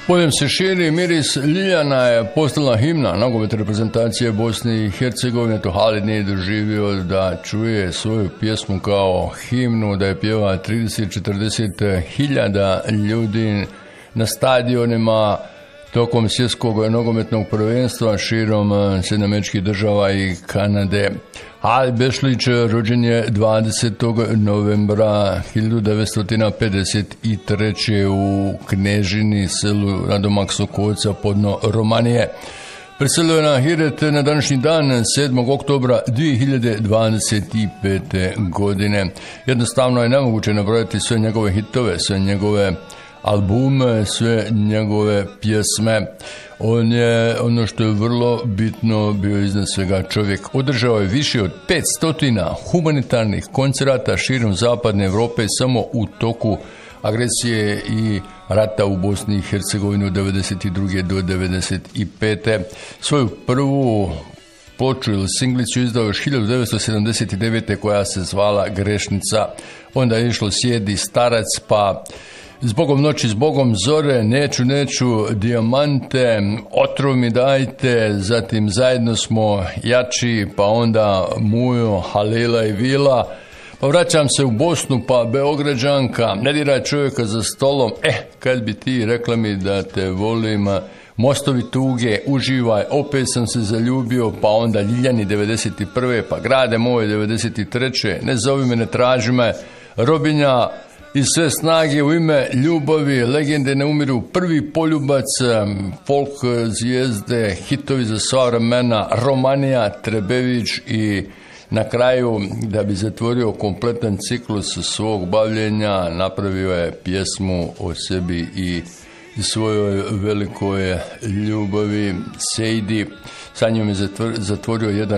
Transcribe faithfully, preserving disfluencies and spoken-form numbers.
Poljem se širi miris Ljiljana je postala himna nogomet reprezentacije Bosne i Hercegovine. To Halid nije doživio da čuje svoju pjesmu kao himnu, da je pjeva trideset do četrdeset hiljada ljudi na stadionima tokom svjetskog nogometnog prvenstva širom Sjedinjenih Američkih Država i Kanade. Halid Bešlić rođen je dvadesetog novembra hiljadu devetsto pedeset treće u Knežini, selu nadomak Sokoca, podno Romanije. Preselio je na Hiret na današnji dan sedmog oktobra dvije hiljade dvadeset pete. godine. Jednostavno je nemoguće nabrojati sve njegove hitove, sve njegove albume, sve njegove pjesme. On je, ono što je vrlo bitno, bio iznad svega čovjek. Održao je više od petsto humanitarnih koncerata širom zapadne Europe samo u toku agresije i rata u Bosni i Hercegovini od devedeset druge do devedeset pete. Svoju prvu ploču ili singlicu izdao još hiljadu devetsto sedamdeset devete. koja se zvala Grešnica. Onda je išlo Sjedi starac, pa Zbogom noći, zbogom zore, Neću, neću, Dijamante, Otrov mi dajte, zatim Zajedno smo jači, pa onda Mujo, Halila i Vila, pa vraćam se u Bosnu, pa Beograđanka, Ne diraj čovjeka za stolom, eh, kad bi ti rekla mi da te volim, Mostovi tuge, Uživaj, Opet sam se zaljubio, pa onda Ljiljani devedeset prve. pa Grade moje devedeset treće. Ne zovi me, ne traži me, Robinja i sve snage u ime ljubavi, Legende ne umiru, Prvi poljubac, folk zvijezde, hitovi za sva vremena, Romanija, Trebević i na kraju, da bi zatvorio kompletan ciklus svog bavljenja, napravio je pjesmu o sebi i svojoj velikoj ljubavi, Sejdi. Sa njom je zatvorio jedan